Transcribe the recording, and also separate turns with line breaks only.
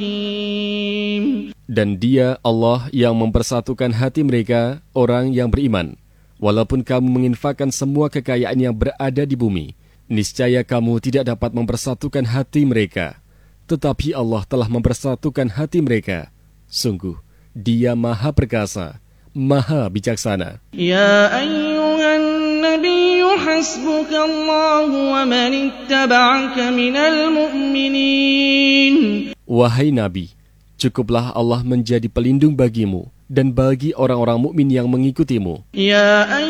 Dan Dia Allah yang mempersatukan hati mereka, orang yang beriman. Walaupun kamu menginfakkan semua kekayaan yang berada di bumi, niscaya kamu tidak dapat mempersatukan hati mereka. Tetapi Allah telah mempersatukan hati mereka. Sungguh, Dia Maha Perkasa, Maha Bijaksana.
Ya ayyuhan nabiyyu hasbukallahu wa man ittaba'aka minal mu'minin.
Wahai Nabi, cukuplah Allah menjadi pelindung bagimu dan bagi orang-orang mukmin yang mengikutimu.
Ya